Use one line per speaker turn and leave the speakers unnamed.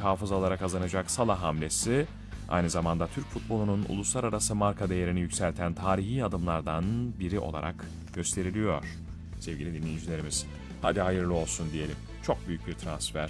hafızalara kazanacak Salah hamlesi, aynı zamanda Türk futbolunun uluslararası marka değerini yükselten tarihi adımlardan biri olarak gösteriliyor. Sevgili dinleyicilerimiz, hadi hayırlı olsun diyelim. Çok büyük bir transfer.